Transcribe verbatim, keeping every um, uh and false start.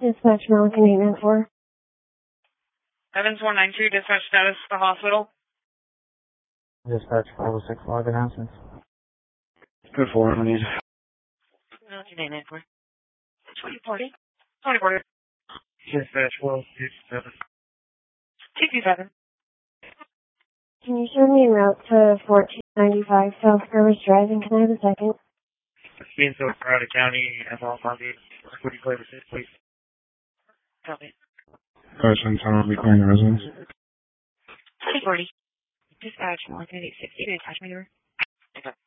Dispatch Milliken eight nine four. Evans one nine two, dispatch status to the hospital. Dispatch five oh six, log announcements. Good for it, please. Milliken eight nine four. twenty forty. twenty forty. Dispatch twelve two seven. two two seven. Can you show me en route to fourteen ninety-five South Skirmish Drive, and can I have a second? Being so proud of county and all County. What do you play with this, please? Copy. Person, tunnel between the residents. twenty forty. Dispatch Milliken eight sixty, dispatch me over.